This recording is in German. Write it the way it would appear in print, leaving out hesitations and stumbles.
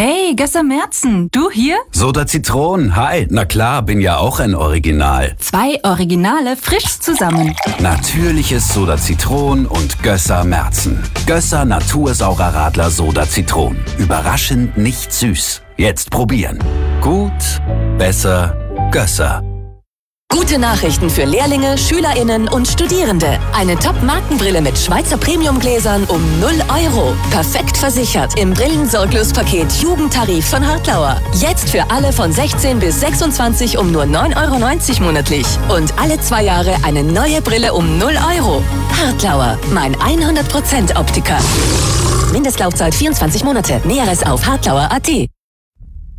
Hey, Gösser Merzen, du hier? Soda Zitron, hi. Na klar, bin ja auch ein Original. 2 Originale frisch zusammen. Natürliches Soda Zitron und Gösser Merzen. Gösser Natursaurer Radler Soda Zitron. Überraschend nicht süß. Jetzt probieren. Gut, besser, Gösser. Gute Nachrichten für Lehrlinge, SchülerInnen und Studierende. Eine Top-Markenbrille mit Schweizer Premiumgläsern um 0 €. Perfekt versichert im Brillensorglospaket Jugendtarif von Hartlauer. Jetzt für alle von 16 bis 26 um nur 9,90 € monatlich. Und alle 2 Jahre eine neue Brille um 0 €. Hartlauer, mein 100% Optiker. Mindestlaufzeit 24 Monate. Näheres auf hartlauer.at.